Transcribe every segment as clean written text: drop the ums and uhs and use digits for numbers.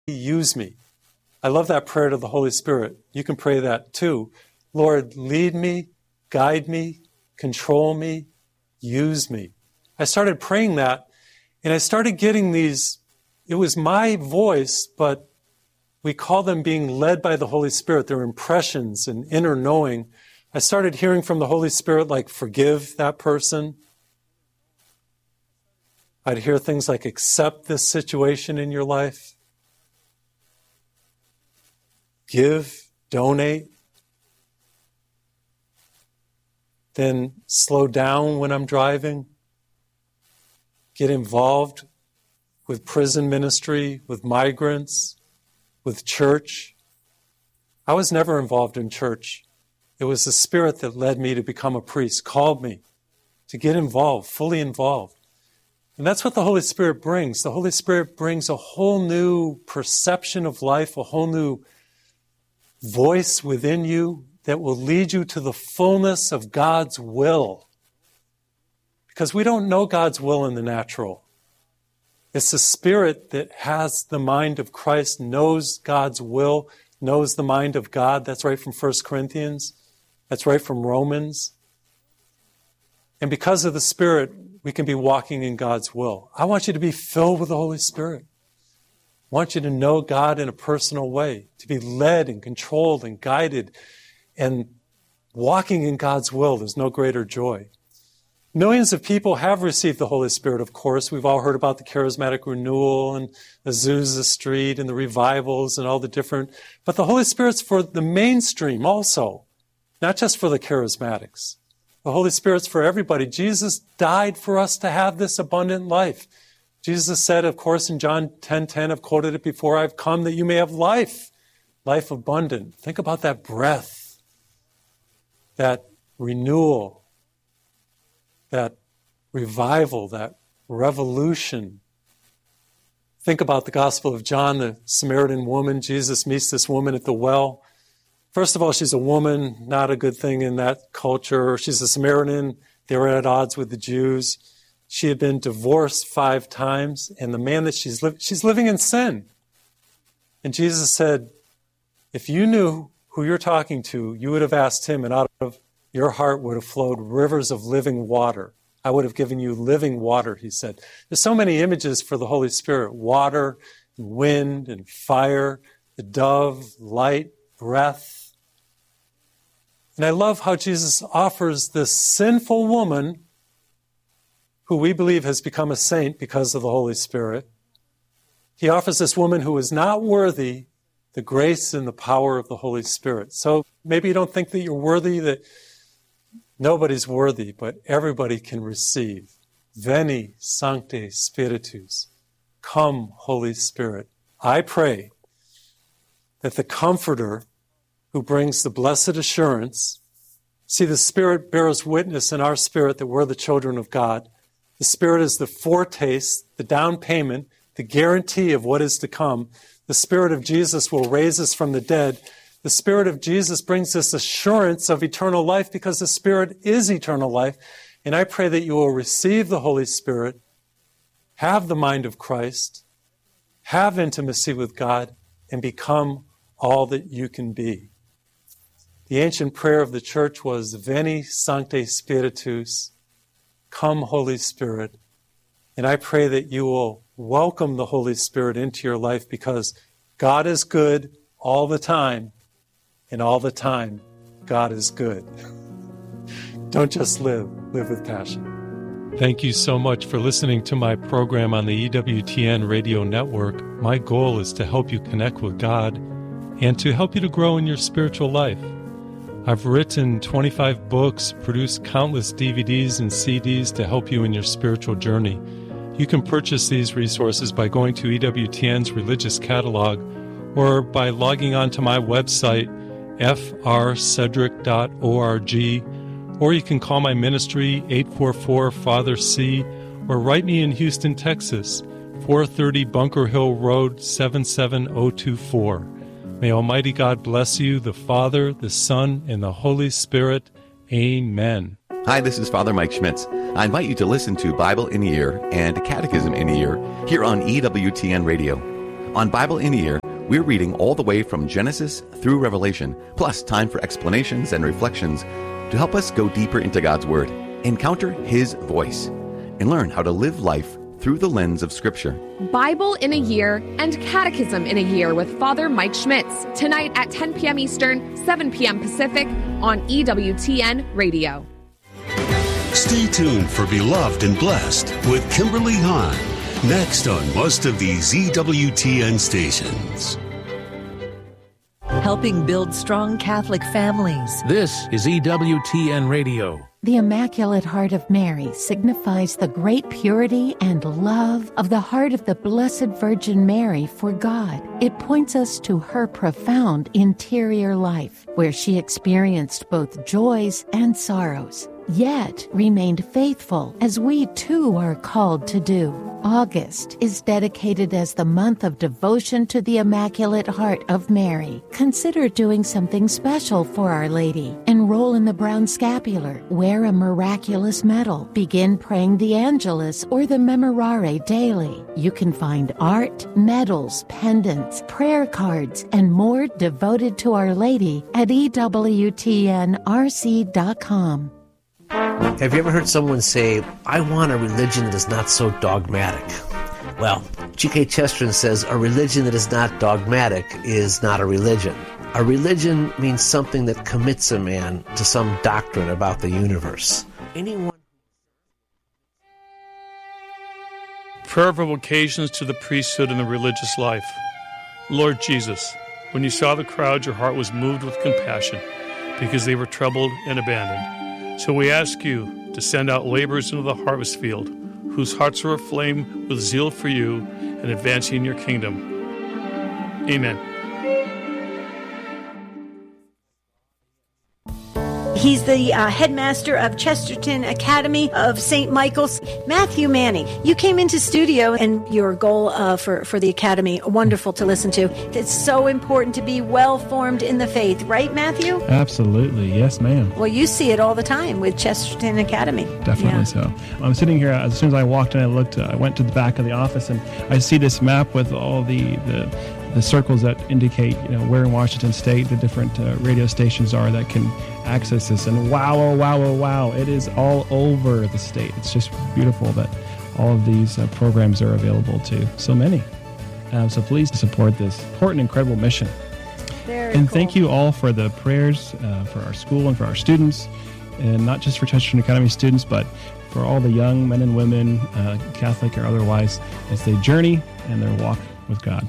use me. I love that prayer to the Holy Spirit. You can pray that too. Lord, lead me, guide me, control me, use me. I started praying that, and I started getting these, it was my voice, but we call them being led by the Holy Spirit. They're impressions and inner knowing. I started hearing from the Holy Spirit like, forgive that person. I'd hear things like, accept this situation in your life. Give, donate. Then slow down when I'm driving. Get involved with prison ministry, with migrants, with church. I was never involved in church. It was the Spirit that led me to become a priest, called me to get involved, fully involved. And that's what the Holy Spirit brings. The Holy Spirit brings a whole new perception of life, a whole new voice within you that will lead you to the fullness of God's will. Because we don't know God's will in the natural. It's the Spirit that has the mind of Christ, knows God's will, knows the mind of God. That's right from 1 Corinthians. That's right from Romans. And because of the Spirit, we can be walking in God's will. I want you to be filled with the Holy Spirit. I want you to know God in a personal way, to be led and controlled and guided and walking in God's will. There's no greater joy. Millions of people have received the Holy Spirit, of course. We've all heard about the charismatic renewal and Azusa Street and the revivals and all the different. But the Holy Spirit's for the mainstream also, not just for the charismatics. The Holy Spirit's for everybody. Jesus died for us to have this abundant life. Jesus said, of course, in John 10:10, I've quoted it before, I've come that you may have life, life abundant. Think about that breath, that renewal, that revival, that revolution. Think about the Gospel of John, the Samaritan woman. Jesus meets this woman at the well. First of all, she's a woman, not a good thing in that culture. She's a Samaritan. They were at odds with the Jews. She had been divorced 5 times, and the man that she's living in sin. And Jesus said, if you knew who you're talking to, you would have asked him, and out of your heart would have flowed rivers of living water. I would have given you living water, he said. There's so many images for the Holy Spirit, water, and wind, and fire, the dove, light, breath. And I love how Jesus offers this sinful woman, who we believe has become a saint because of the Holy Spirit. He offers this woman who is not worthy the grace and the power of the Holy Spirit. So maybe you don't think that you're worthy, that nobody's worthy, but everybody can receive. Veni, Sancte Spiritus. Come, Holy Spirit. I pray that the Comforter who brings the blessed assurance, see, the Spirit bears witness in our spirit that we're the children of God. The Spirit is the foretaste, the down payment, the guarantee of what is to come. The Spirit of Jesus will raise us from the dead. The Spirit of Jesus brings this assurance of eternal life because the Spirit is eternal life. And I pray that you will receive the Holy Spirit, have the mind of Christ, have intimacy with God, and become all that you can be. The ancient prayer of the church was, Veni, Sancte Spiritus. Come, Holy Spirit. And I pray that you will welcome the Holy Spirit into your life because God is good all the time, and all the time, God is good. Don't just live with passion. Thank you so much for listening to my program on the EWTN radio network. My goal is to help you connect with God and to help you to grow in your spiritual life. I've written 25 books, produced countless DVDs and CDs to help you in your spiritual journey. You can purchase these resources by going to EWTN's religious catalog or by logging on to my website, frcedric.org, or you can call my ministry, 844-FATHER-C, or write me in Houston, Texas, 430 Bunker Hill Road, 77024. May Almighty God bless you, the Father, the Son, and the Holy Spirit. Amen. Hi, this is Father Mike Schmitz. I invite you to listen to Bible in a Year and Catechism in a Year here on EWTN Radio. On Bible in a Year, we're reading all the way from Genesis through Revelation, plus time for explanations and reflections to help us go deeper into God's Word, encounter His voice, and learn how to live life through the lens of Scripture. Bible in a Year and Catechism in a Year with Father Mike Schmitz, tonight at 10 p.m. Eastern, 7 p.m. Pacific on EWTN Radio. Stay tuned for Beloved and Blessed with Kimberly Hahn. Next on most of these EWTN stations. Helping build strong Catholic families. This is EWTN Radio. The Immaculate Heart of Mary signifies the great purity and love of the heart of the Blessed Virgin Mary for God. It points us to her profound interior life, where she experienced both joys and sorrows, yet remained faithful, as we too are called to do. August is dedicated as the month of devotion to the Immaculate Heart of Mary. Consider doing something special for Our Lady. Enroll in the Brown Scapular, wear a miraculous medal, begin praying the Angelus or the Memorare daily. You can find art, medals, pendants, prayer cards, and more devoted to Our Lady at EWTNRC.com. Have you ever heard someone say, I want a religion that is not so dogmatic? Well, G.K. Chesterton says a religion that is not dogmatic is not a religion. A religion means something that commits a man to some doctrine about the universe. Prayer vocations to the priesthood and the religious life. Lord Jesus, when you saw the crowd, your heart was moved with compassion because they were troubled and abandoned. So we ask you to send out laborers into the harvest field, whose hearts are aflame with zeal for you and advancing your kingdom. Amen. He's the headmaster of Chesterton Academy of St. Michael's. Matthew Manning, you came into studio and your goal for the Academy, wonderful to listen to. It's so important to be well-formed in the faith, right, Matthew? Absolutely. Yes, ma'am. Well, you see it all the time with Chesterton Academy. Definitely so. I'm sitting here, as soon as I walked in, I went to the back of the office, and I see this map with all the circles that indicate, where in Washington State the different radio stations are that can access this. And wow, it is all over the state. It's just beautiful that all of these programs are available to so many. So please support this important, incredible mission. Very and cool. Thank you all for the prayers for our school and for our students, and not just for Chesterton Academy students, but for all the young men and women, Catholic or otherwise, as they journey and their walk with God.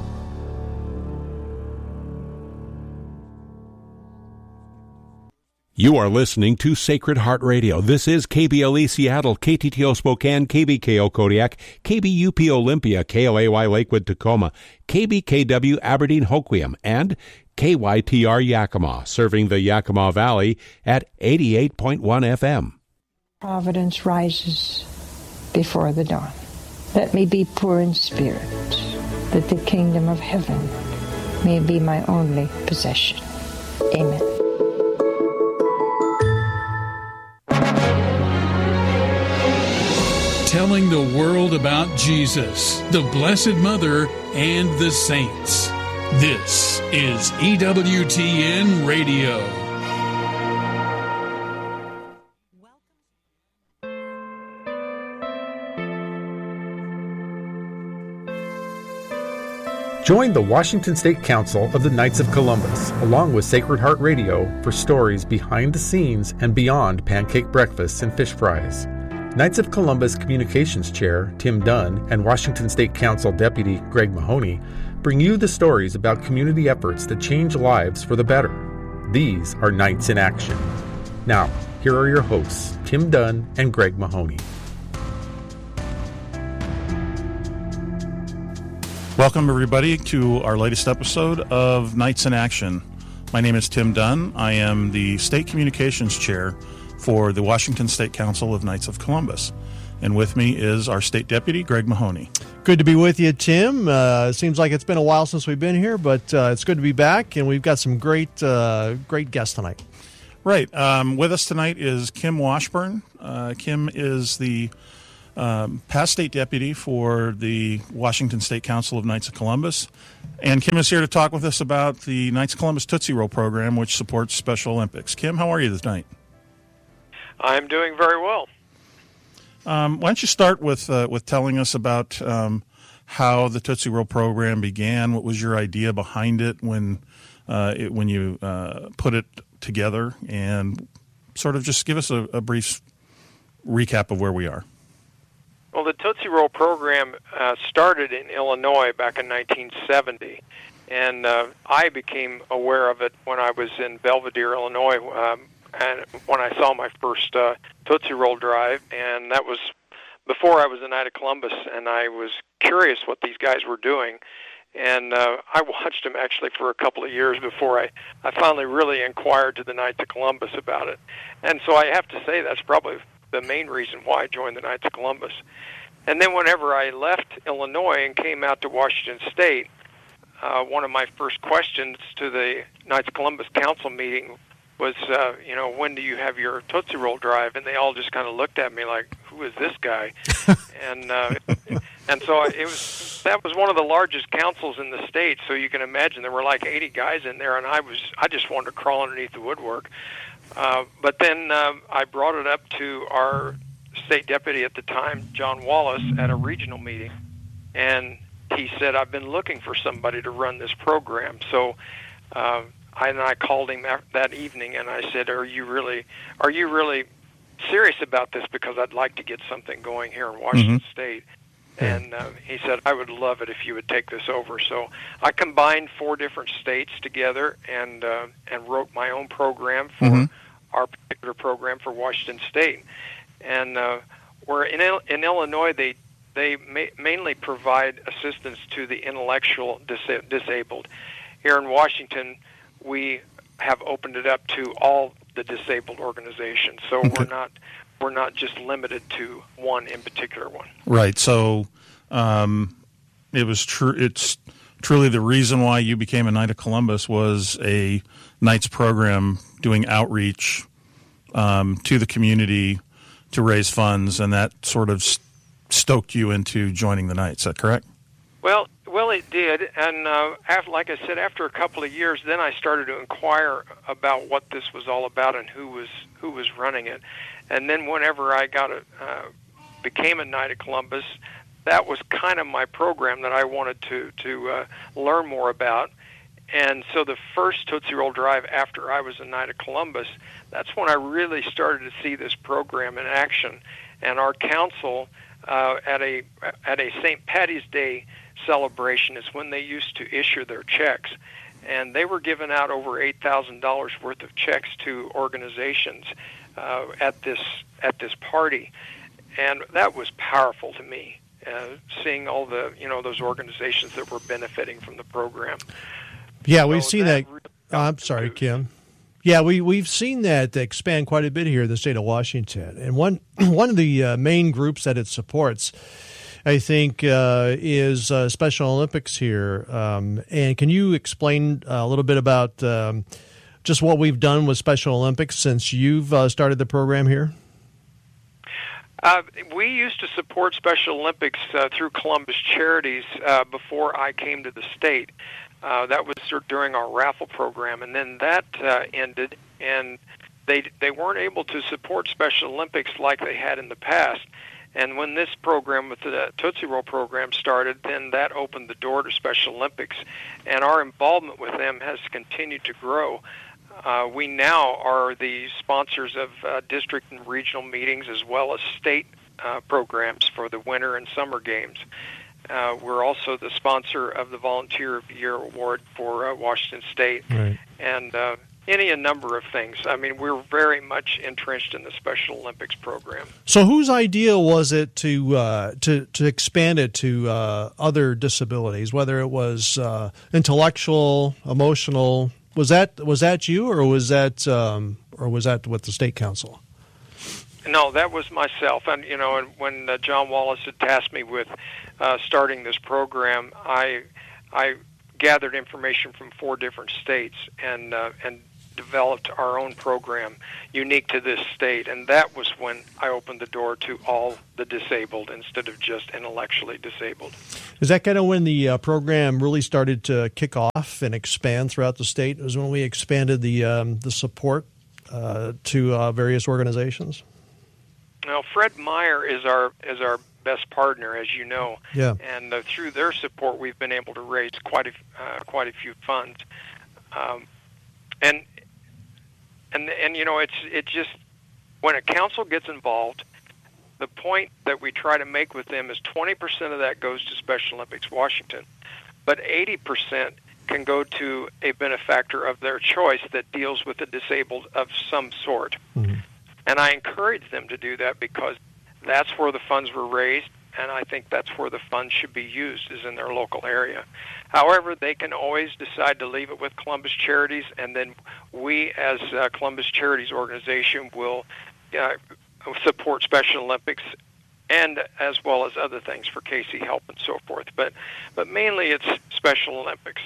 You are listening to Sacred Heart Radio. This is KBLE Seattle, KTTO Spokane, KBKO Kodiak, KBUP Olympia, KLAY Lakewood Tacoma, KBKW Aberdeen Hoquiam, and KYTR Yakima, serving the Yakima Valley at 88.1 FM. Providence rises before the dawn. Let me be poor in spirit, that the kingdom of heaven may be my only possession. Amen. Telling the world about Jesus, the Blessed Mother, and the saints. This is EWTN Radio. Join the Washington State Council of the Knights of Columbus, along with Sacred Heart Radio, for stories behind the scenes and beyond pancake breakfasts and fish fries. Knights of Columbus Communications Chair Tim Dunn and Washington State Council Deputy Greg Mahoney bring you the stories about community efforts that change lives for the better. These are Knights in Action. Now, here are your hosts, Tim Dunn and Greg Mahoney. Welcome, everybody, to our latest episode of Knights in Action. My name is Tim Dunn. I am the State Communications Chair for the Washington State Council of Knights of Columbus. And with me is our State Deputy, Greg Mahoney. Good to be with you, Tim. Seems like it's been a while since we've been here, but it's good to be back, and we've got some great guests tonight. Right. With us tonight is Kim Washburn. Kim is the past state deputy for the Washington State Council of Knights of Columbus. And Kim is here to talk with us about the Knights of Columbus Tootsie Roll program, which supports Special Olympics. Kim, how are you this night? I'm doing very well. Why don't you start with telling us about how the Tootsie Roll program began? What was your idea behind it when you put it together? And sort of just give us a brief recap of where we are. Well, the Tootsie Roll program started in Illinois back in 1970, and I became aware of it when I was in Belvedere, Illinois, and when I saw my first Tootsie Roll drive, and that was before I was a Knight of Columbus, and I was curious what these guys were doing, and I watched them actually for a couple of years before I finally really inquired to the Knights of Columbus about it. And so I have to say that's probably the main reason why I joined the Knights of Columbus. And then whenever I left Illinois and came out to Washington State, one of my first questions to the Knights of Columbus Council meeting was, when do you have your Tootsie Roll drive? And they all just kind of looked at me like, who is this guy? and so that was one of the largest councils in the state, so you can imagine there were like 80 guys in there, and I just wanted to crawl underneath the woodwork. But then I brought it up to our state deputy at the time, John Wallace, at a regional meeting, and he said, I've been looking for somebody to run this program. So I called him that evening, and I said, are you really serious about this? Because I'd like to get something going here in Washington State. And he said, I would love it if you would take this over. So I combined 4 different states together and wrote my own program for our particular program for Washington State. And where in Illinois, they mainly provide assistance to the intellectual disabled. Here in Washington, we have opened it up to all the disabled organizations. So we're not just limited to one in particular one. Right. So it was true. It's truly the reason why you became a Knight of Columbus was a Knights program doing outreach to the community to raise funds, and that sort of stoked you into joining the Knights. Is that correct? Well, it did, and like I said, after a couple of years, then I started to inquire about what this was all about and who was running it. And then whenever I became a Knight of Columbus, that was kind of my program that I wanted to learn more about. And so the first Tootsie Roll drive after I was a Knight of Columbus, that's when I really started to see this program in action. And our council at a St. Patty's Day celebration is when they used to issue their checks, and they were giving out over $8,000 worth of checks to organizations at this party, and that was powerful to me, seeing all the those organizations that were benefiting from the program. Yeah, we've seen that. I'm sorry, Kim. Yeah, we've seen that expand quite a bit here in the state of Washington, and one of the main groups that it supports, I think, is Special Olympics here. And can you explain a little bit about just what we've done with Special Olympics since you've started the program here? We used to support Special Olympics through Columbus Charities before I came to the state. That was during our raffle program, and then that ended, and they weren't able to support Special Olympics like they had in the past. And when this program with the Tootsie Roll program started, then that opened the door to Special Olympics, and our involvement with them has continued to grow. We now are the sponsors of district and regional meetings as well as state programs for the winter and summer games. We're also the sponsor of the Volunteer of the Year Award for Washington State, right. And a number of things. I mean, we're very much entrenched in the Special Olympics program. So whose idea was it to expand it to other disabilities, whether it was intellectual, emotional? Was that you, or was that with the state council? No, that was myself. And when John Wallace had tasked me with starting this program, I gathered information from 4 different states and developed our own program unique to this state, and that was when I opened the door to all the disabled instead of just intellectually disabled. Is that kind of when the program really started to kick off and expand throughout the state? It was when we expanded the support to various organizations? Now, Fred Meyer is our best partner, as you know. Yeah. And through their support, we've been able to raise quite a few funds. And you know, it just, when a council gets involved, the point that we try to make with them is 20% of that goes to Special Olympics Washington, but 80% can go to a benefactor of their choice that deals with the disabled of some sort. Mm-hmm. And I encourage them to do that because that's where the funds were raised, and I think that's where the funds should be used, is in their local area. However, they can always decide to leave it with Columbus Charities, and then we, as Columbus Charities organization, will support Special Olympics, and as well as other things for Casey Help and so forth. But mainly it's Special Olympics.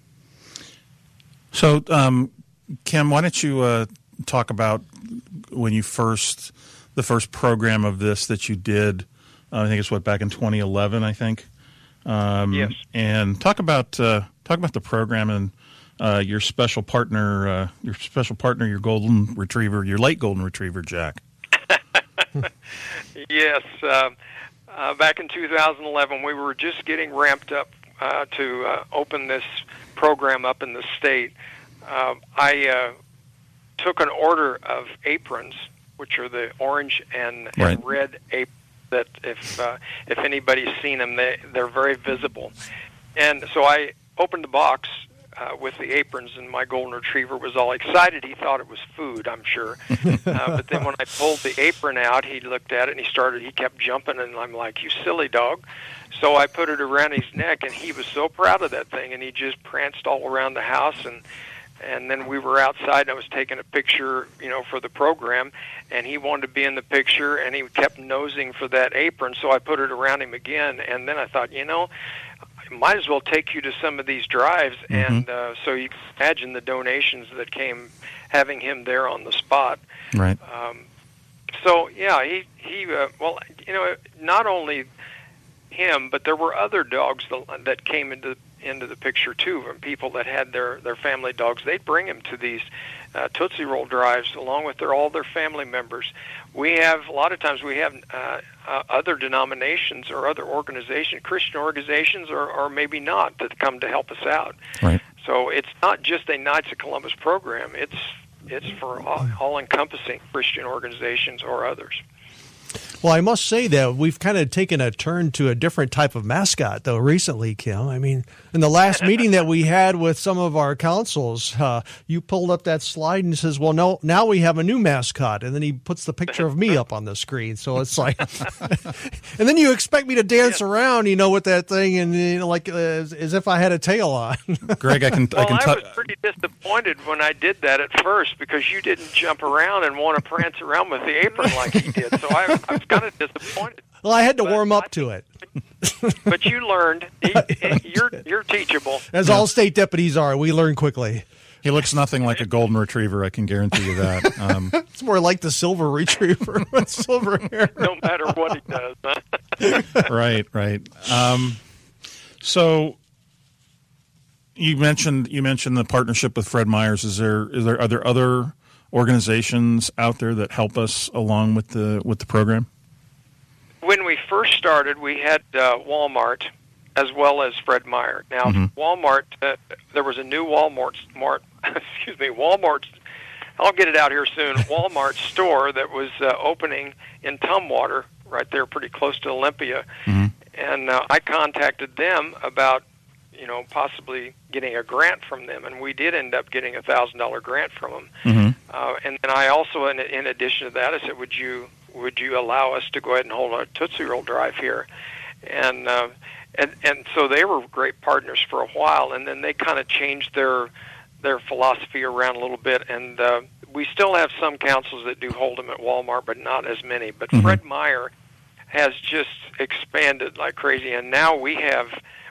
So, Kim, why don't you talk about when you the first program of this that you did? I think it's back in 2011, I think. Yes. And talk about the program and your special partner, your golden retriever, your late golden retriever, Jack. Yes. Back in 2011, we were just getting ramped up to open this program up in the state. I took an order of aprons, which are the orange and red aprons that if anybody's seen them, they're very visible. And so I opened the box with the aprons, and my golden retriever was all excited. He thought it was food, I'm sure. But then when I pulled the apron out, he looked at it, and he kept jumping, and I'm like, "You silly dog." So I put it around his neck, and he was so proud of that thing, and he just pranced all around the house. And then we were outside, and I was taking a picture, for the program, and he wanted to be in the picture, and he kept nosing for that apron, so I put it around him again. And then I thought, I might as well take you to some of these drives. Mm-hmm. And so you can imagine the donations that came having him there on the spot. Right. So, yeah, he not only him, but there were other dogs that came into the picture too, from people that had their family dogs. They'd bring them to these Tootsie Roll drives along with all their family members. A lot of times we have other denominations or other organizations, Christian organizations or maybe not, that come to help us out. Right. So it's not just a Knights of Columbus program. It's for all-encompassing Christian organizations or others. Well, I must say that we've kind of taken a turn to a different type of mascot, though, recently, Kim. I mean, in the last meeting that we had with some of our councils, you pulled up that slide and says, well, no, now we have a new mascot. And then he puts the picture of me up on the screen. So it's like, and then you expect me to dance around, with that thing and, as if I had a tail on. Greg, I was pretty disappointed when I did that at first because you didn't jump around and want to prance around with the apron like he did. So I was kind of disappointed. Well, I had to warm up to it. But you learned. You're teachable. As all state deputies are, we learn quickly. He looks nothing like a golden retriever, I can guarantee you that. It's more like the silver retriever with silver hair. No matter what he does. Huh? Right. So you mentioned the partnership with Fred Meyers. Are there other organizations out there that help us along with the program? When we first started, we had Walmart as well as Fred Meyer. Now, mm-hmm. Walmart, there was a new Walmart, I'll get it out here soon, Walmart store that was opening in Tumwater, right there pretty close to Olympia. Mm-hmm. And I contacted them about, possibly getting a grant from them, and we did end up getting a $1,000 grant from them. Mm-hmm. And then I also, in addition to that, I said, would you allow us to go ahead and hold a Tootsie Roll drive here? And so they were great partners for a while, and then they kind of changed their philosophy around a little bit, and we still have some councils that do hold them at Walmart, but not as many. But mm-hmm. Fred Meyer has just expanded like crazy, and now we have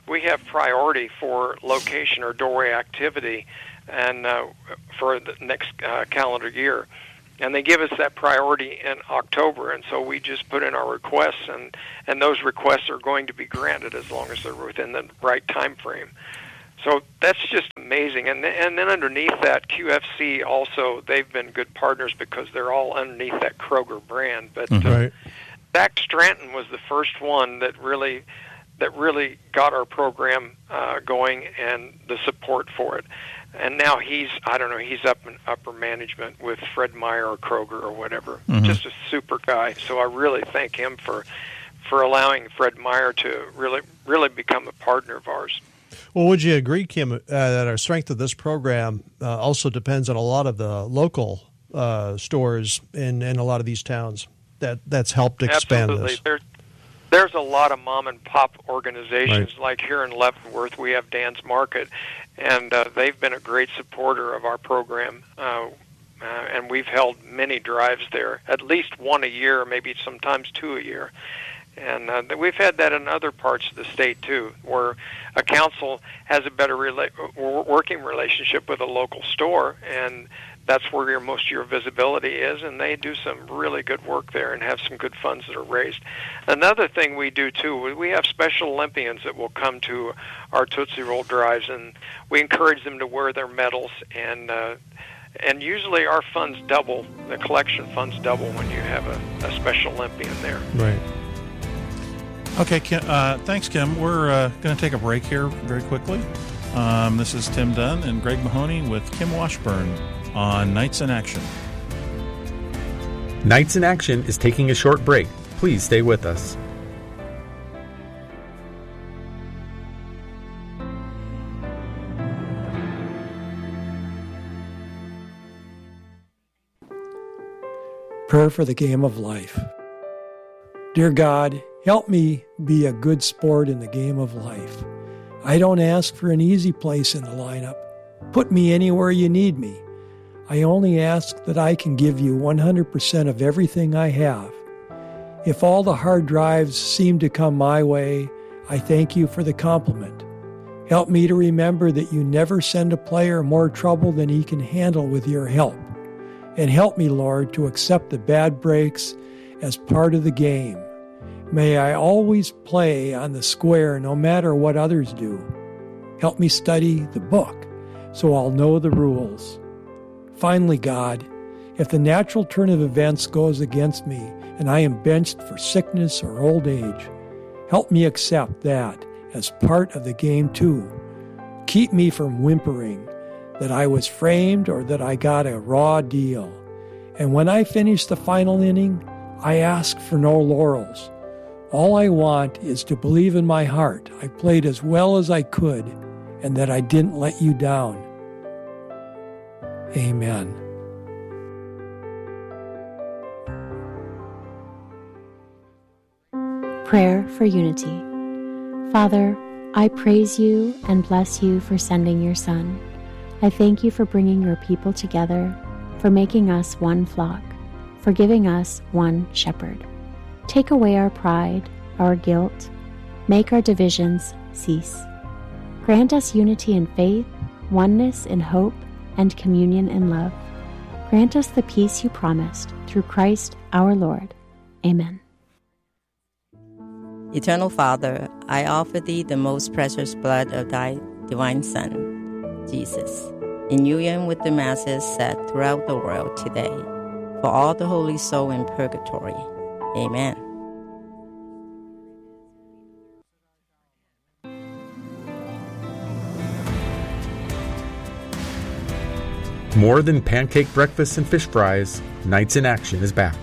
we have priority for location or doorway activity, and for the next calendar year. And they give us that priority in October, and so we just put in our requests, and those requests are going to be granted as long as they're within the right time frame. So that's just amazing. And then underneath that, QFC also, they've been good partners because they're all underneath that Kroger brand. But Right. Zach Stranton was the first one that really got our program going and the support for it. And now he's up in upper management with Fred Meyer or Kroger or whatever. Mm-hmm. Just a super guy. So I really thank him for allowing Fred Meyer to really become a partner of ours. Well, would you agree, Kim, that our strength of this program also depends on a lot of the local stores in a lot of these towns that's helped expand Absolutely. this? There's a lot of mom and pop organizations. Right. Like here in Leavenworth, we have Dan's Market, and they've been a great supporter of our program. And we've held many drives there, at least one a year, maybe sometimes two a year. And we've had that in other parts of the state, too, where a council has a better working relationship with a local store, and that's where most of your visibility is, and they do some really good work there and have some good funds that are raised. Another thing we do, too, we have Special Olympians that will come to our Tootsie Roll drives, and we encourage them to wear their medals, and usually our funds double, the collection funds double when you have a Special Olympian there. Right. Okay, Kim, thanks, Kim. We're going to take a break here very quickly. This is Tim Dunn and Greg Mahoney with Kim Washburn on Nights in Action. Nights in Action is taking a short break. Please stay with us. Prayer for the game of life. Dear God, help me be a good sport in the game of life. I don't ask for an easy place in the lineup. Put me anywhere you need me. I only ask that I can give you 100% of everything I have. If all the hard drives seem to come my way, I thank you for the compliment. Help me to remember that you never send a player more trouble than he can handle with your help. And help me, Lord, to accept the bad breaks as part of the game. May I always play on the square no matter what others do. Help me study the book so I'll know the rules. Finally, God, if the natural turn of events goes against me and I am benched for sickness or old age, help me accept that as part of the game too. Keep me from whimpering that I was framed or that I got a raw deal. And when I finish the final inning, I ask for no laurels. All I want is to believe in my heart I played as well as I could and that I didn't let you down. Amen. Prayer for Unity. Father, I praise you and bless you for sending your Son. I thank you for bringing your people together, for making us one flock, for giving us one shepherd. Take away our pride, our guilt, make our divisions cease. Grant us unity in faith, oneness in hope, and communion in love. Grant us the peace you promised through Christ our Lord. Amen. Eternal Father, I offer thee the most precious blood of thy divine Son, Jesus, in union with the masses said throughout the world today, for all the holy soul in purgatory. Amen. More than pancake breakfast and fish fries, Nights in Action is back.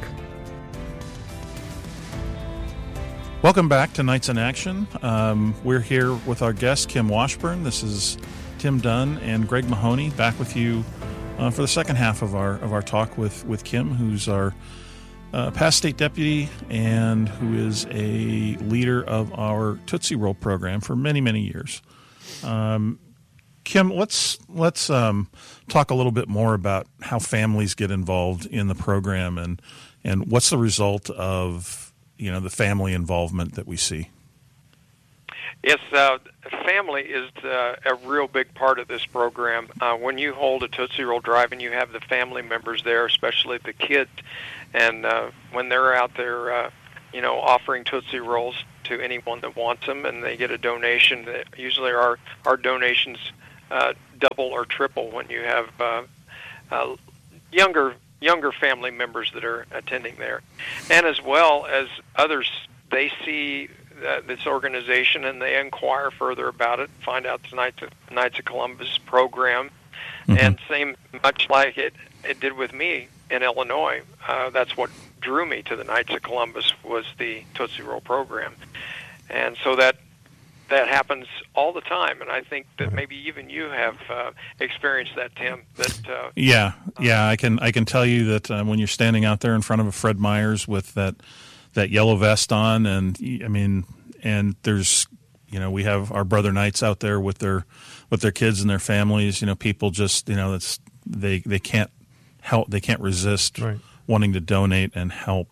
Welcome back to Nights in Action. We're here with our guest, Kim Washburn. This is Tim Dunn and Greg Mahoney back with you for the second half of our talk with Kim, who's our past state deputy and who is a leader of our Tootsie Roll program for many, many years. Kim, let's talk a little bit more about how families get involved in the program and what's the result of the family involvement that we see. Yes, family is a real big part of this program. When you hold a Tootsie Roll Drive and you have the family members there, especially the kids, and when they're out there, offering Tootsie Rolls to anyone that wants them, and they get a donation, usually our donations double or triple when you have younger family members that are attending there. And as well as others, they see this organization and they inquire further about it, find out the Knights of Columbus program, and same much like it did with me in Illinois. That's what drew me to the Knights of Columbus, was the Tootsie Roll program. And so that happens all the time, and I think that maybe even you have experienced that, Tim. Yeah, I can tell you that when you're standing out there in front of a Fred Meyer's with that yellow vest on, and there's, we have our brother Knights out there with their kids and their families. People just, they can't help, they can't resist wanting to donate and help.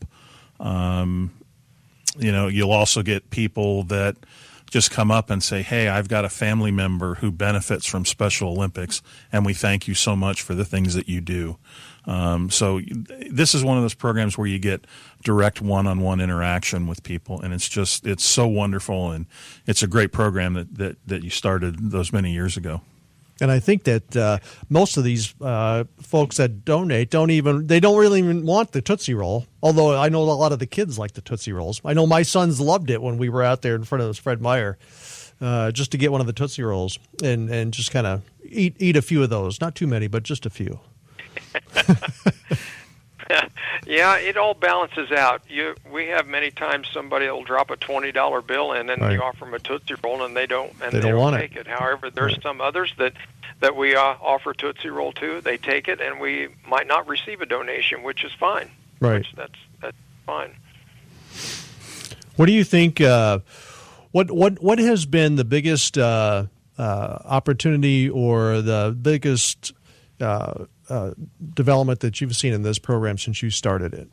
You'll also get people that just come up and say, hey, I've got a family member who benefits from Special Olympics, and we thank you so much for the things that you do. So this is one of those programs where you get direct one-on-one interaction with people, and it's so wonderful, and it's a great program that you started those many years ago. And I think that most of these folks that donate don't really even want the Tootsie Roll, although I know a lot of the kids like the Tootsie Rolls. I know my sons loved it when we were out there in front of this Fred Meyer, just to get one of the Tootsie Rolls and just kind of eat a few of those. Not too many, but just a few. Yeah, it all balances out. We have many times somebody will drop a $20 bill in, and you offer them a Tootsie Roll, and they don't take it. However, there's some others that we offer Tootsie Roll to. They take it, and we might not receive a donation, which is fine. Right. That's fine. What do you think? What has been the biggest opportunity or the biggest development that you've seen in this program since you started it?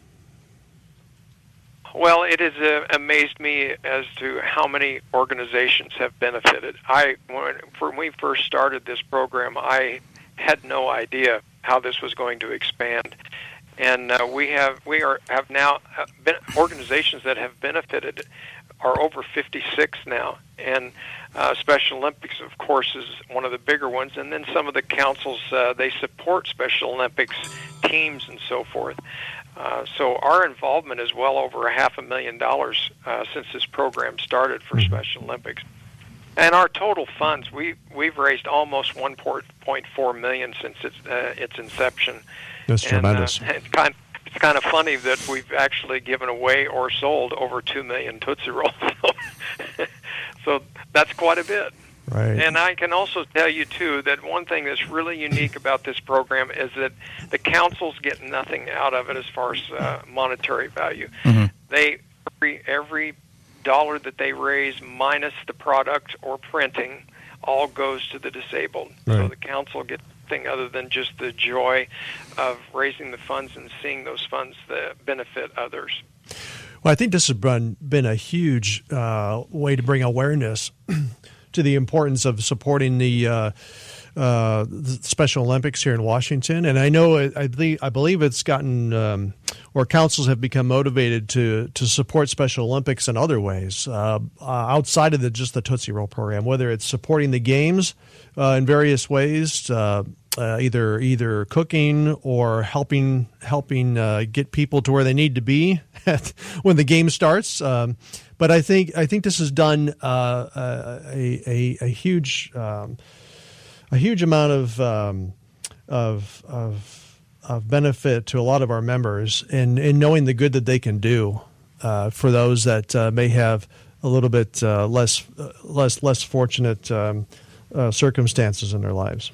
Well, it has amazed me as to how many organizations have benefited. When we first started this program, I had no idea how this was going to expand, and we have now been organizations that have benefited are over 56 now, and Special Olympics, of course, is one of the bigger ones, and then some of the councils, they support Special Olympics teams and so forth. So our involvement is well over $500,000 since this program started for Special Olympics. And our total funds, we've raised almost $1.4 million since its inception. That's tremendous. It's kind of funny that we've actually given away or sold over 2 million Tootsie Rolls. So that's quite a bit. Right. And I can also tell you, too, that one thing that's really unique about this program is that the councils get nothing out of it as far as monetary value. They every dollar that they raise minus the product or printing all goes to the disabled. Right. So the council gets nothing other than just the joy of raising the funds and seeing those funds that benefit others. Well, I think this has been a huge way to bring awareness to the importance of supporting the Special Olympics here in Washington. And I know, I believe it's gotten, or councils have become motivated to support Special Olympics in other ways, outside of just the Tootsie Roll program, whether it's supporting the games in various ways, either cooking or helping get people to where they need to be when the game starts. But I think this has done a huge amount of benefit to a lot of our members in knowing the good that they can do for those that may have a little bit less fortunate circumstances in their lives.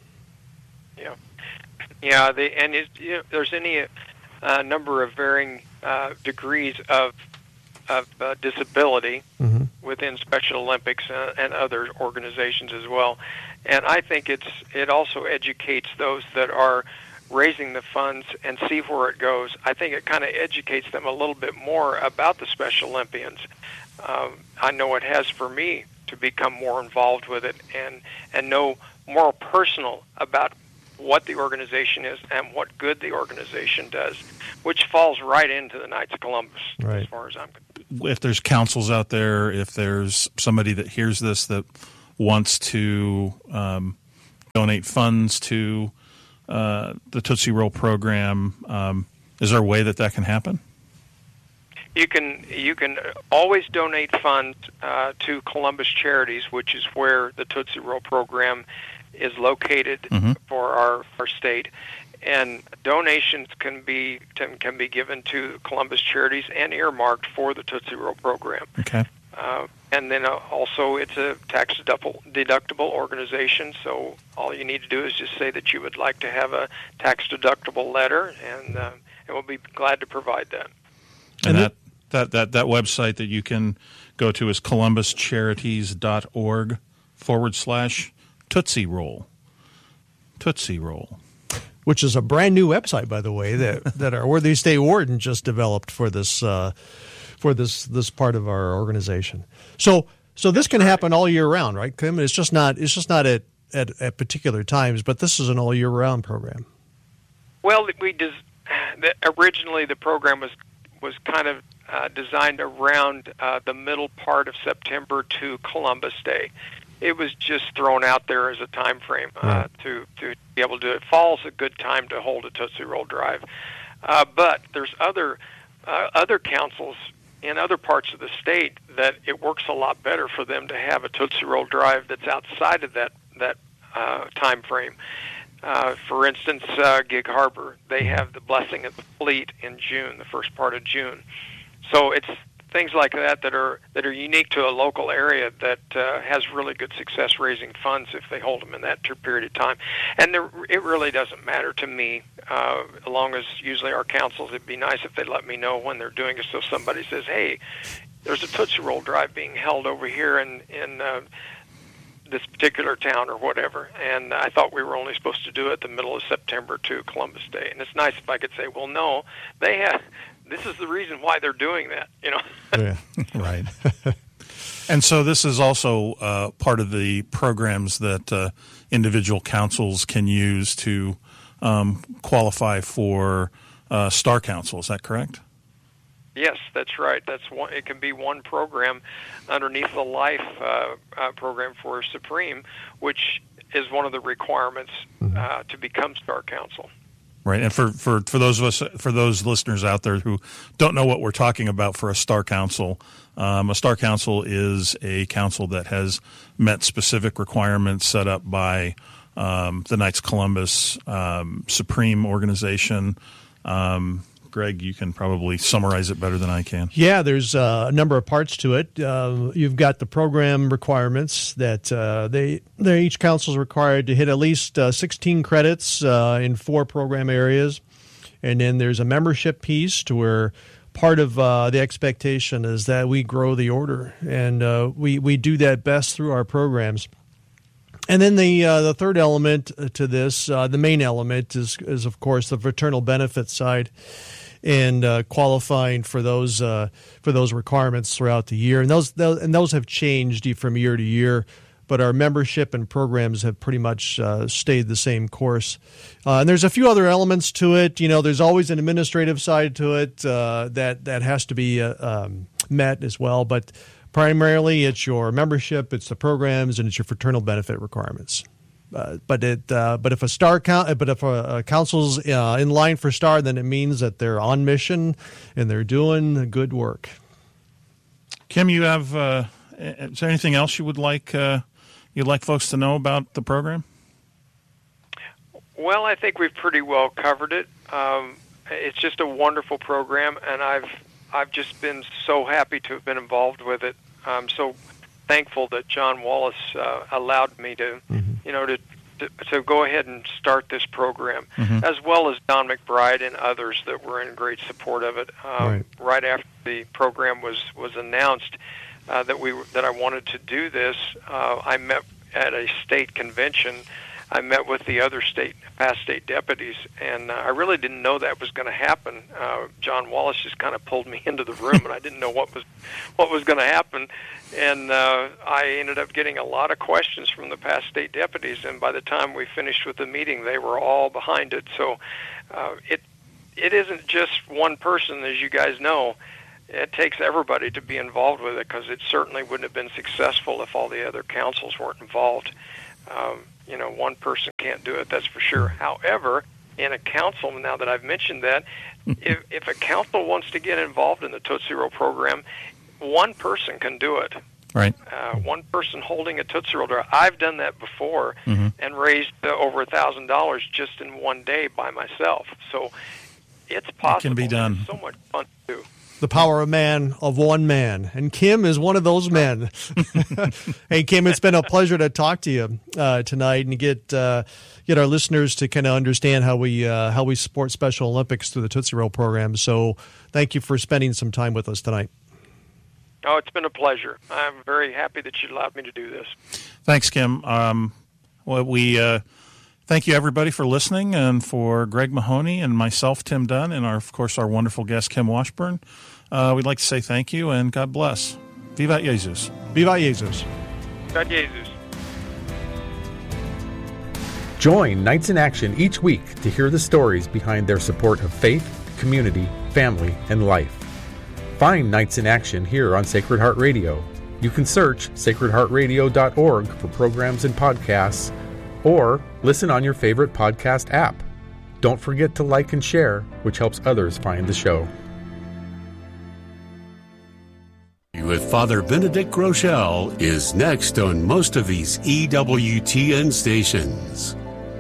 Yeah, there's any number of varying degrees of disability within Special Olympics and other organizations as well. And I think it also educates those that are raising the funds and see where it goes. I think it kind of educates them a little bit more about the Special Olympians. I know it has for me to become more involved with it and know more personal about what the organization is and what good the organization does, which falls right into the Knights of Columbus, as far as I'm concerned. If there's councils out there, if there's somebody that hears this that wants to donate funds to the Tootsie Roll program, is there a way that can happen? You can always donate funds to Columbus Charities, which is where the Tootsie Roll program is located for our state, and donations can be given to Columbus Charities and earmarked for the Tootsie Roll program. Okay. And then also it's a tax deductible organization, so all you need to do is just say that you would like to have a tax deductible letter, and we'll be glad to provide that. And that website that you can go to is columbuscharities.org/Tootsie Roll. Tootsie Roll. Which is a brand new website, by the way, that our Worthy State Warden just developed for this part of our organization. So this can happen all year round, right, Kim? It's just not at particular times, but this is an all year round program. Well, originally the program was kind of designed around the middle part of September to Columbus Day. It was just thrown out there as a time frame to be able to do it. Fall's a good time to hold a Tootsie Roll drive, but there's other councils in other parts of the state that it works a lot better for them to have a Tootsie Roll drive that's outside of that time frame. For instance, Gig Harbor, they have the Blessing of the Fleet in June, the first part of June. So it's things like that are unique to a local area that has really good success raising funds if they hold them in that period of time. And it really doesn't matter to me, as long as usually our councils, it'd be nice if they let me know when they're doing it, so somebody says, hey, there's a Tootsie Roll drive being held over here in this particular town or whatever, and I thought we were only supposed to do it the middle of September to Columbus Day. And it's nice if I could say, well, no, this is the reason why they're doing that, Yeah, right. And so this is also part of the programs that individual councils can use to qualify for Star Council. Is that correct? Yes, that's right. That's one. It can be one program underneath the Life program for Supreme, which is one of the requirements to become Star Council. Right, and for those listeners out there who don't know what we're talking about for a Star Council is a council that has met specific requirements set up by the Knights of Columbus Supreme organization. Greg, you can probably summarize it better than I can. Yeah, there's a number of parts to it. You've got the program requirements that each council is required to hit at least 16 credits in 4 program areas. And then there's a membership piece to where part of the expectation is that we grow the order. And we do that best through our programs. And then the third element to this, the main element, is of course the fraternal benefit side, and qualifying for those requirements throughout the year. And those have changed from year to year, but our membership and programs have pretty much stayed the same course. And there's a few other elements to it. There's always an administrative side to it that has to be met as well, but primarily, it's your membership, it's the programs, and it's your fraternal benefit requirements. But if a council's in line for Star, then it means that they're on mission and they're doing good work. Kim, you have is there anything else you would like you'd like folks to know about the program? Well, I think we've pretty well covered it. It's just a wonderful program, and I've just been so happy to have been involved with it. I'm so thankful that John Wallace allowed me to, to go ahead and start this program, as well as Don McBride and others that were in great support of it. Right after the program was announced that I wanted to do this, I met at a state convention I met with the other past state deputies, and I really didn't know that was going to happen. John Wallace just kind of pulled me into the room, and I didn't know what was going to happen. And I ended up getting a lot of questions from the past state deputies, and by the time we finished with the meeting, they were all behind it. So it isn't just one person, as you guys know. It takes everybody to be involved with it, because it certainly wouldn't have been successful if all the other councils weren't involved. One person can't do it, that's for sure. However, in a council, now that I've mentioned that, if a council wants to get involved in the Tootsie Roll program, one person can do it. Right. One person holding a Tootsie Roll jar. I've done that before and raised over $1,000 just in one day by myself. So it's possible. It can be done. It's so much fun to do. The power of one man. And Kim is one of those men. Hey, Kim, it's been a pleasure to talk to you tonight and get our listeners to kind of understand how we support Special Olympics through the Tootsie Roll program. So thank you for spending some time with us tonight. Oh, it's been a pleasure. I'm very happy that you allowed me to do this. Thanks, Kim. We thank you, everybody, for listening, and for Greg Mahoney and myself, Tim Dunn, and, of course, our wonderful guest, Kim Washburn. We'd like to say thank you, and God bless. Vivat Jesus. Vivat Jesus. Vivat Jesus. Join Knights in Action each week to hear the stories behind their support of faith, community, family, and life. Find Knights in Action here on Sacred Heart Radio. You can search sacredheartradio.org for programs and podcasts, or listen on your favorite podcast app. Don't forget to like and share, which helps others find the show. With Father Benedict Groeschel is next on most of these EWTN stations.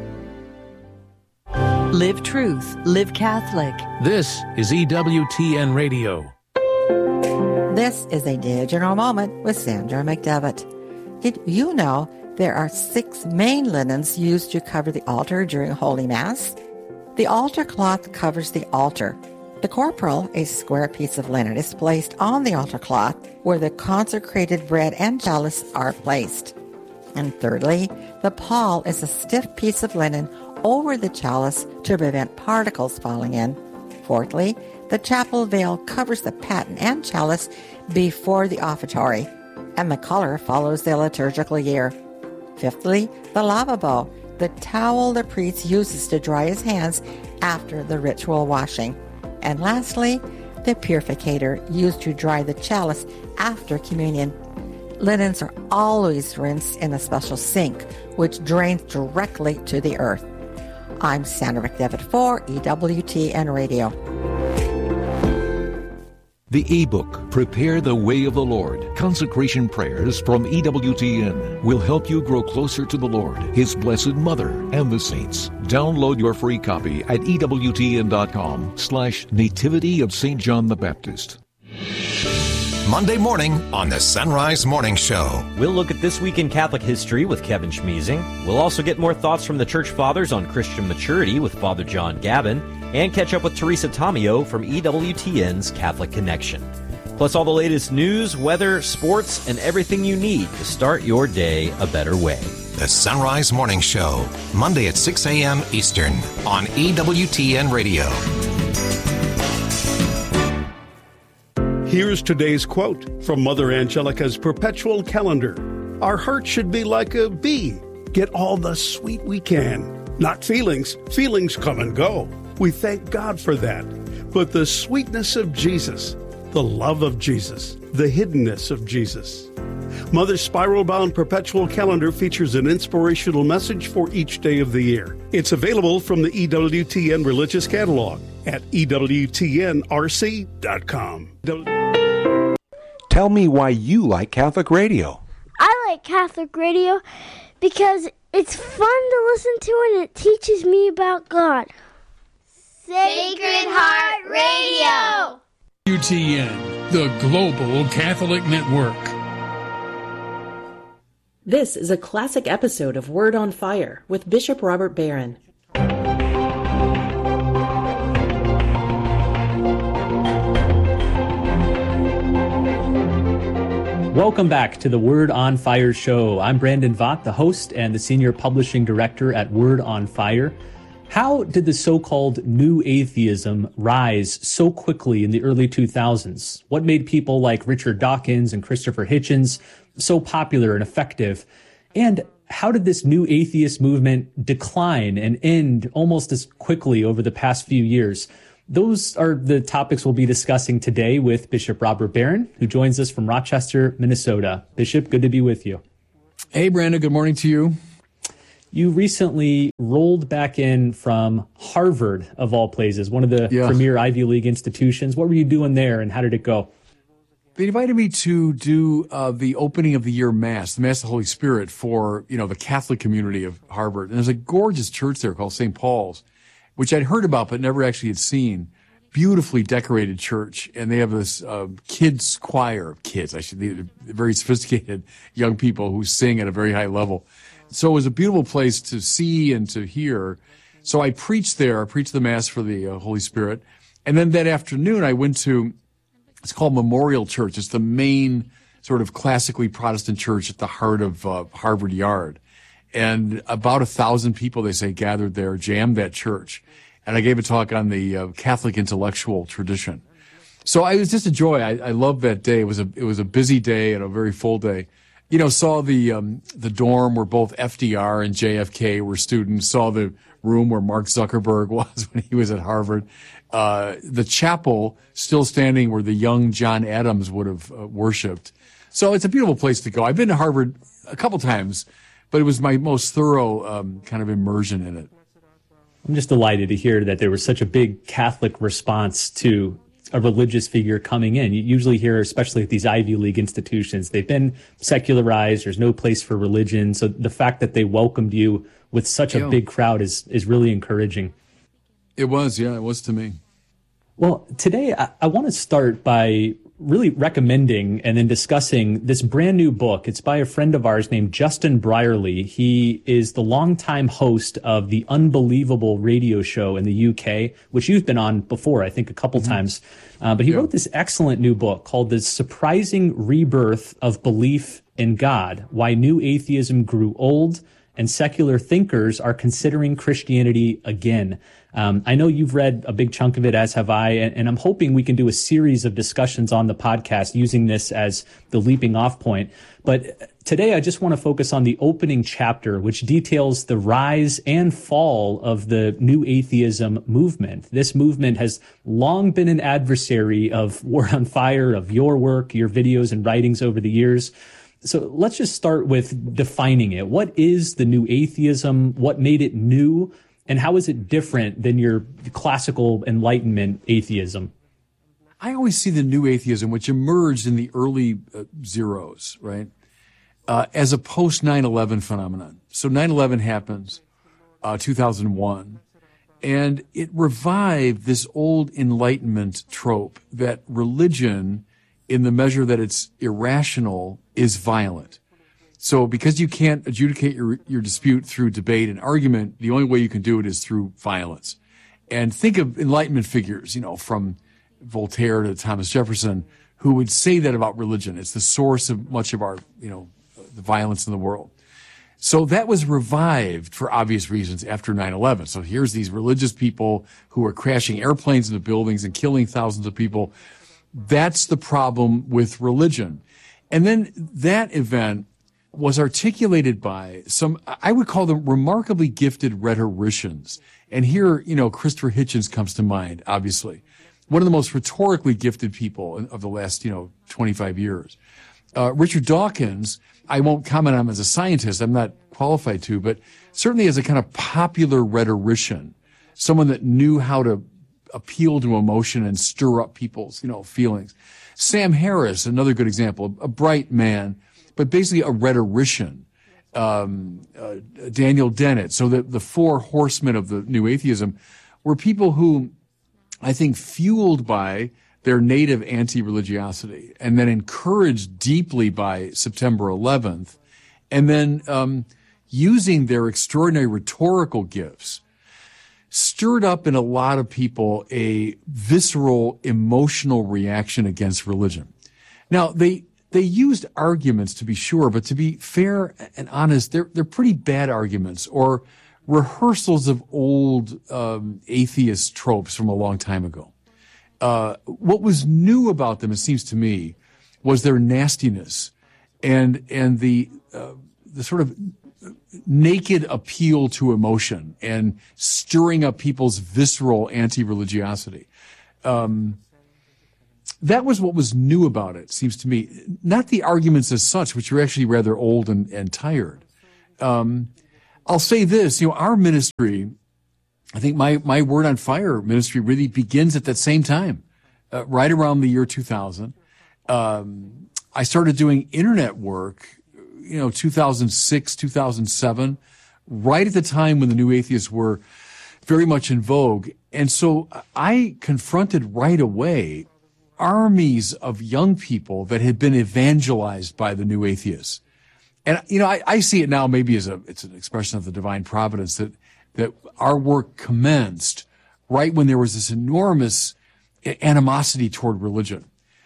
Live Truth, Live Catholic. This is EWTN Radio. This is a Digital Moment with Sandra McDevitt. Did you know there are 6 main linens used to cover the altar during Holy Mass? The altar cloth covers the altar. The corporal, a square piece of linen, is placed on the altar cloth where the consecrated bread and chalice are placed. And thirdly, the pall is a stiff piece of linen over the chalice to prevent particles falling in. Fourthly, the chapel veil covers the paten and chalice before the offertory, and the color follows the liturgical year. Fifthly, the lavabo, the towel the priest uses to dry his hands after the ritual washing. And lastly, the purificator used to dry the chalice after communion. Linens are always rinsed in a special sink, which drains directly to the earth. I'm Sandra McDevitt for EWTN Radio. The ebook, Prepare the Way of the Lord, Consecration Prayers from EWTN, will help you grow closer to the Lord, His Blessed Mother, and the saints. Download your free copy at EWTN.com/Nativity of St. John the Baptist. Monday morning on the Sunrise Morning Show. We'll look at This Week in Catholic History with Kevin Schmeezing. We'll also get more thoughts from the Church Fathers on Christian maturity with Father John Gavin, and catch up with Teresa Tomeo from EWTN's Catholic Connection. Plus all the latest news, weather, sports, and everything you need to start your day a better way. The Sunrise Morning Show, Monday at 6 a.m. Eastern on EWTN Radio. Here's today's quote from Mother Angelica's Perpetual Calendar. Our heart should be like a bee. Get all the sweet we can. Not feelings. Feelings come and go. We thank God for that. But the sweetness of Jesus, the love of Jesus, the hiddenness of Jesus. Mother's spiral-bound perpetual calendar features an inspirational message for each day of the year. It's available from the EWTN Religious Catalog at EWTNRC.com. Tell me why you like Catholic radio. I like Catholic radio because it's fun to listen to and it teaches me about God. Sacred Heart Radio. UTN, the Global Catholic Network. This is a classic episode of Word on Fire with Bishop Robert Barron. Welcome back to the Word on Fire show. I'm Brandon Vaught, the host and the senior publishing director at Word on Fire. How did the so-called new atheism rise so quickly in the early 2000s? What made people like Richard Dawkins and Christopher Hitchens so popular and effective? And how did this new atheist movement decline and end almost as quickly over the past few years? Those are the topics we'll be discussing today with Bishop Robert Barron, who joins us from Rochester, Minnesota. Bishop, good to be with you. Hey, Brandon. Good morning to you. You recently rolled back in from Harvard, of all places, one of the premier Ivy League institutions. What were you doing there, and how did it go? They invited me to do the opening of the year Mass, the Mass of the Holy Spirit, for the Catholic community of Harvard. And there's a gorgeous church there called St. Paul's, which I'd heard about but never actually had seen. Beautifully decorated church, and they have this kids choir. They're very sophisticated young people who sing at a very high level. So it was a beautiful place to see and to hear. So I preached there. I preached the Mass for the Holy Spirit. And then that afternoon I went to, it's called Memorial Church. It's the main sort of classically Protestant church at the heart of Harvard Yard. And about 1,000 people, they say, gathered there, jammed that church. And I gave a talk on the Catholic intellectual tradition. So it was just a joy. I loved that day. It was a busy day and a very full day. Saw the dorm where both FDR and JFK were students, saw the room where Mark Zuckerberg was when he was at Harvard, the chapel still standing where the young John Adams would have worshipped. So it's a beautiful place to go. I've been to Harvard a couple times, but it was my most thorough kind of immersion in it. I'm just delighted to hear that there was such a big Catholic response to a religious figure coming in. You usually hear, especially at these Ivy League institutions, they've been secularized. There's no place for religion. So the fact that they welcomed you with such a big crowd is really encouraging. It was, it was to me. Well, today I want to start by really recommending and then discussing this brand new book. It's by a friend of ours named Justin Brierley. He is the longtime host of the Unbelievable radio show in the UK, which you've been on before, I think a couple times. But he wrote this excellent new book called The Surprising Rebirth of Belief in God: Why New Atheism Grew Old and Secular Thinkers Are Considering Christianity Again. I know you've read a big chunk of it, as have I, and I'm hoping we can do a series of discussions on the podcast using this as the leaping off point. But today I just want to focus on the opening chapter, which details the rise and fall of the new atheism movement. This movement has long been an adversary of Word on Fire, of your work, your videos and writings over the years. So let's just start with defining it. What is the new atheism? What made it new? And how is it different than your classical Enlightenment atheism? I always see the new atheism, which emerged in the early zeros, right, as a post 9/11 phenomenon. So 9/11 happens, 2001, and it revived this old Enlightenment trope that religion, in the measure that it's irrational, is violent. So because you can't adjudicate your dispute through debate and argument, the only way you can do it is through violence. And think of Enlightenment figures, from Voltaire to Thomas Jefferson, who would say that about religion. It's the source of much of our, the violence in the world. So that was revived for obvious reasons after 9/11. So here's these religious people who are crashing airplanes into buildings and killing thousands of people. That's the problem with religion. And then that event was articulated by some, I would call them remarkably gifted rhetoricians. And here, Christopher Hitchens comes to mind, obviously. One of the most rhetorically gifted people of the last, 25 years. Richard Dawkins, I won't comment on him as a scientist, I'm not qualified to, but certainly as a kind of popular rhetorician, someone that knew how to appeal to emotion and stir up people's, feelings. Sam Harris, another good example, a bright man, but basically a rhetorician. Daniel Dennett. So the four horsemen of the new atheism were people who, I think, fueled by their native anti-religiosity and then encouraged deeply by September 11th, and then using their extraordinary rhetorical gifts, stirred up in a lot of people a visceral, emotional reaction against religion. Now, they they used arguments, to be sure, but to be fair and honest, they're pretty bad arguments or rehearsals of old atheist tropes from a long time ago. What was new about them, it seems to me, was their nastiness and the sort of naked appeal to emotion and stirring up people's visceral anti-religiosity. That was what was new about it, seems to me. Not the arguments as such, which are actually rather old and tired. I'll say this, our ministry, I think my Word on Fire ministry really begins at that same time, right around the year 2000. I started doing internet work, 2006, 2007, right at the time when the New Atheists were very much in vogue. And so I confronted right away armies of young people that had been evangelized by the New Atheists. And, I see it now maybe as it's an expression of the divine providence that our work commenced right when there was this enormous animosity toward religion.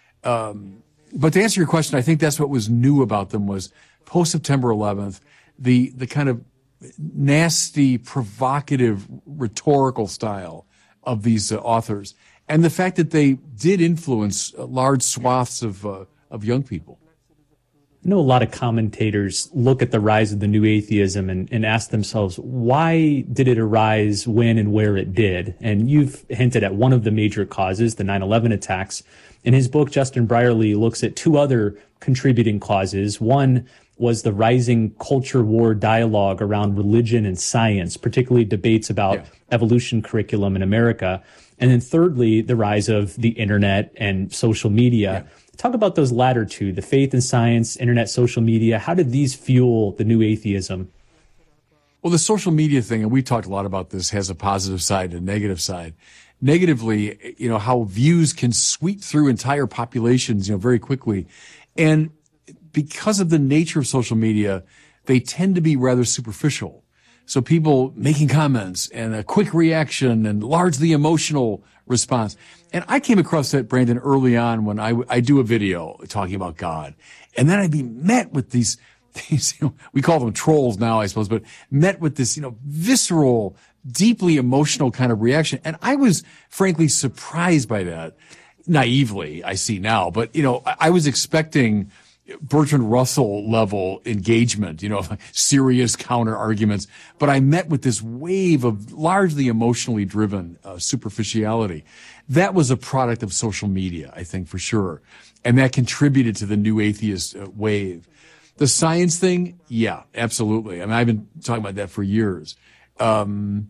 But to answer your question, I think that's what was new about them was post-September 11th, the kind of nasty, provocative, rhetorical style of these authors, and the fact that they did influence large swaths of young people. I know a lot of commentators look at the rise of the new atheism and ask themselves, why did it arise when and where it did? And you've hinted at one of the major causes, the 9/11 attacks. In his book, Justin Brierley looks at two other contributing causes. One was the rising culture war dialogue around religion and science, particularly debates about evolution curriculum in America. And then thirdly, the rise of the internet and social media. Talk about those latter two, the faith and science, internet, social media. How did these fuel the new atheism? Well, the social media thing, and we talked a lot about this, has a positive side and a negative side. Negatively, how views can sweep through entire populations, very quickly. And because of the nature of social media, they tend to be rather superficial. So people making comments and a quick reaction and largely emotional response. And I came across that, Brandon, early on when I do a video talking about God. And then I'd be met with these we call them trolls now, I suppose, but met with this, visceral, deeply emotional kind of reaction. And I was frankly surprised by that. Naively, I see now. But, I was expecting Bertrand Russell level engagement, serious counter arguments. But I met with this wave of largely emotionally driven superficiality. That was a product of social media, I think, for sure. And that contributed to the new atheist wave. The science thing, yeah, absolutely. I mean, I've been talking about that for years. When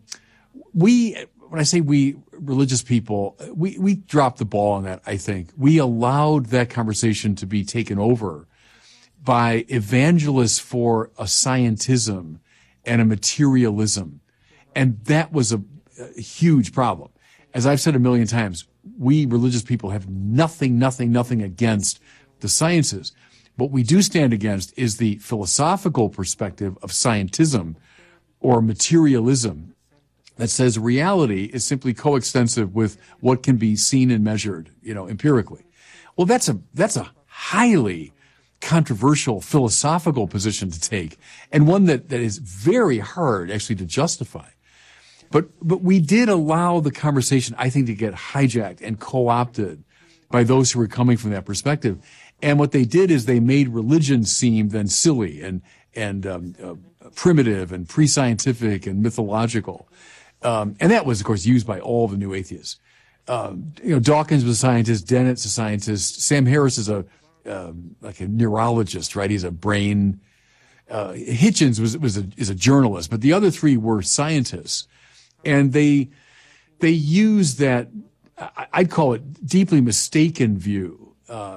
I say we, religious people, we dropped the ball on that, I think. We allowed that conversation to be taken over by evangelists for a scientism and a materialism. And that was a huge problem. As I've said a million times, we religious people have nothing against the sciences. What we do stand against is the philosophical perspective of scientism or materialism that says reality is simply coextensive with what can be seen and measured, empirically. Well, that's a highly controversial philosophical position to take, and one that is very hard actually to justify. But we did allow the conversation, I think, to get hijacked and co-opted by those who were coming from that perspective. And what they did is they made religion seem then silly and primitive and pre-scientific and mythological. And that was, of course, used by all the new atheists. Dawkins was a scientist, Dennett's a scientist, Sam Harris is like a neurologist, right? He's a brain. Hitchens is a journalist, but the other three were scientists, and they used that. I'd call it deeply mistaken view.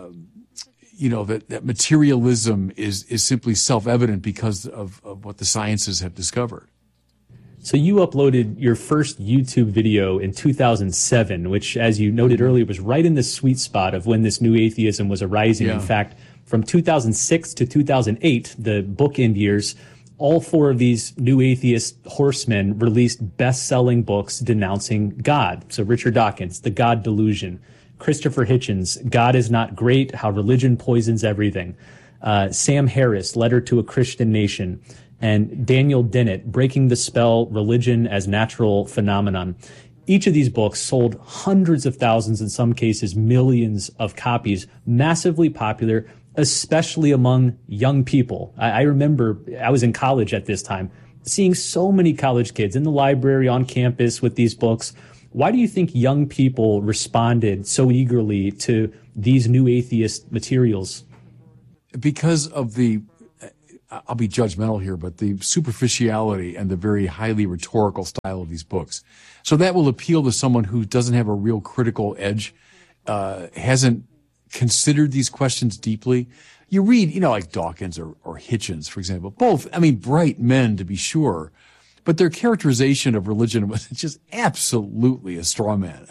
That materialism is simply self-evident because of what the sciences have discovered. So you uploaded your first YouTube video in 2007, which, as you noted earlier, was right in the sweet spot of when this new atheism was arising. Yeah. In fact, from 2006 to 2008, the bookend years, all four of these new atheist horsemen released best-selling books denouncing God. So Richard Dawkins, The God Delusion; Christopher Hitchens, God is Not Great, How Religion Poisons Everything. Sam Harris, Letter to a Christian Nation. And Daniel Dennett, Breaking the Spell, Religion as Natural Phenomenon. Each of these books sold hundreds of thousands, in some cases millions of copies, massively popular, especially among young people. I remember I was in college at this time, seeing so many college kids in the library, on campus with these books. Why do you think young people responded so eagerly to these new atheist materials? Because of the, I'll be judgmental here, but the superficiality and the very highly rhetorical style of these books. So that will appeal to someone who doesn't have a real critical edge, hasn't considered these questions deeply. You read, like Dawkins or Hitchens, for example, both, bright men to be sure, but their characterization of religion was just absolutely a straw man.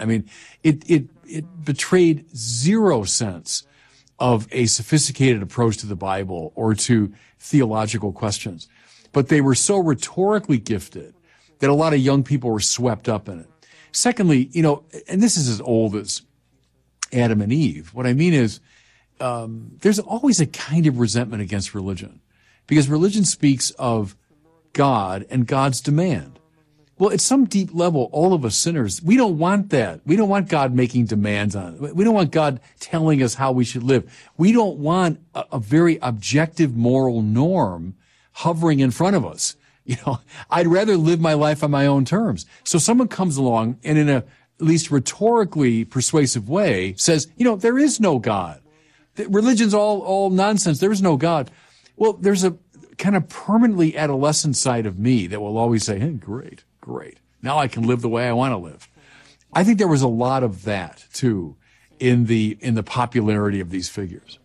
It betrayed zero sense of a sophisticated approach to the Bible or to theological questions. But they were so rhetorically gifted that a lot of young people were swept up in it. Secondly, and this is as old as Adam and Eve. What I mean is, there's always a kind of resentment against religion because religion speaks of God and God's demand. Well, at some deep level, all of us sinners, we don't want that. We don't want God making demands on it. We don't want God telling us how we should live. We don't want a very objective moral norm hovering in front of us. I'd rather live my life on my own terms. So someone comes along and in a at least rhetorically persuasive way says, there is no God. Religion's all nonsense. There is no God. Well, there's a kind of permanently adolescent side of me that will always say, hey, great. Now I can live the way I want to live. I think there was a lot of that too in the popularity of these figures.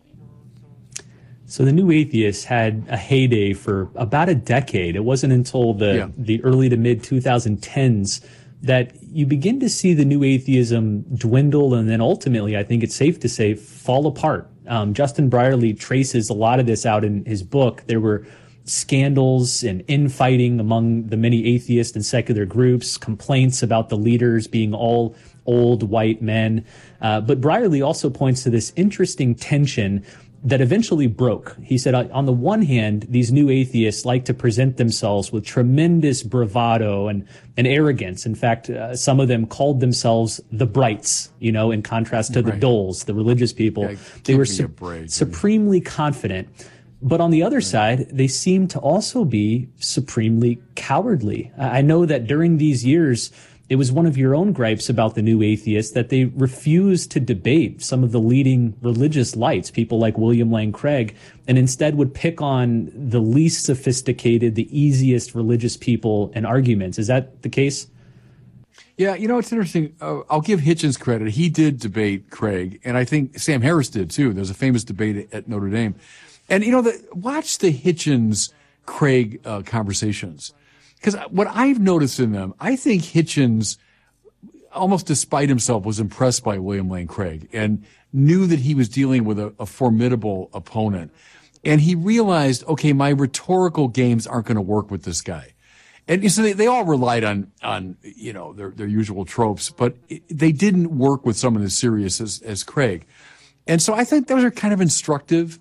So the New Atheists had a heyday for about a decade. It wasn't until the early to mid 2010s that you begin to see the New Atheism dwindle and then ultimately, I think it's safe to say, fall apart. Justin Brierley traces a lot of this out in his book. There were scandals and infighting among the many atheist and secular groups, complaints about the leaders being all old white men. But Brierley also points to this interesting tension that eventually broke. He said, on the one hand, these new atheists like to present themselves with tremendous bravado and arrogance. In fact, some of them called themselves the Brights, in contrast to the Doles, the religious people. Yeah, they were supremely confident. But on the other side, they seem to also be supremely cowardly. I know that during these years, it was one of your own gripes about the New Atheists that they refused to debate some of the leading religious lights, people like William Lane Craig, and instead would pick on the least sophisticated, the easiest religious people and arguments. Is that the case? Yeah, it's interesting. I'll give Hitchens credit. He did debate Craig, and I think Sam Harris did too. There's a famous debate at Notre Dame. And, watch the Hitchens-Craig conversations. Because what I've noticed in them, I think Hitchens, almost despite himself, was impressed by William Lane Craig and knew that he was dealing with a formidable opponent. And he realized, okay, my rhetorical games aren't going to work with this guy. And so they all relied on their usual tropes, but they didn't work with someone as serious as Craig. And so I think those are kind of instructive.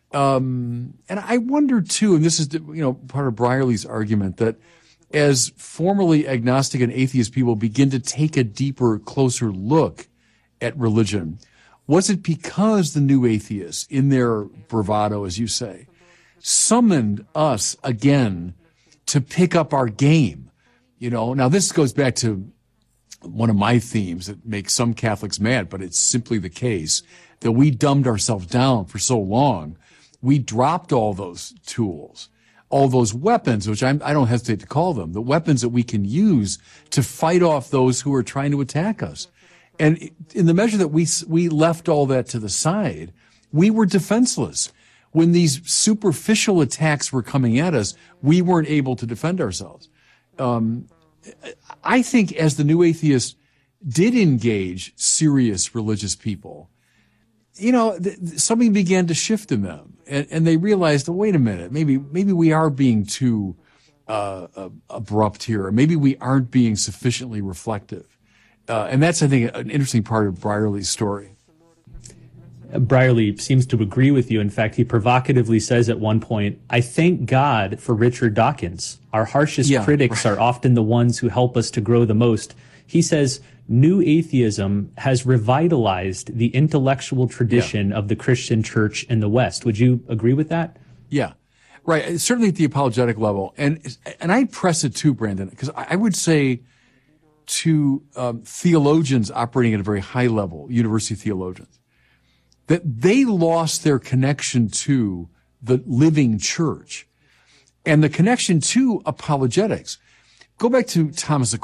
And I wonder too, and this is, part of Brierley's argument, that as formerly agnostic and atheist people begin to take a deeper, closer look at religion, was it because the New Atheists, in their bravado, as you say, summoned us again to pick up our game? Now this goes back to one of my themes that makes some Catholics mad, but it's simply the case that we dumbed ourselves down for so long. We dropped all those tools, all those weapons, which I don't hesitate to call them, the weapons that we can use to fight off those who are trying to attack us. And in the measure that we left all that to the side, we were defenseless. When these superficial attacks were coming at us, we weren't able to defend ourselves. I think as the New Atheists did engage serious religious people, something began to shift in them. And they realized, wait a minute, maybe we are being too abrupt here, or maybe we aren't being sufficiently reflective. And that's, I think, an interesting part of Brierley's story. Brierly seems to agree with you. In fact, he provocatively says at one point, "I thank God for Richard Dawkins. Our harshest critics are often the ones who help us to grow the most." He says, "New atheism has revitalized the intellectual tradition of the Christian church in the West." Would you agree with that? Yeah, right. Certainly at the apologetic level. And I'd press it too, Brandon, because I would say to theologians operating at a very high level, university theologians, that they lost their connection to the living church and the connection to apologetics. Go back to Thomas Aquinas.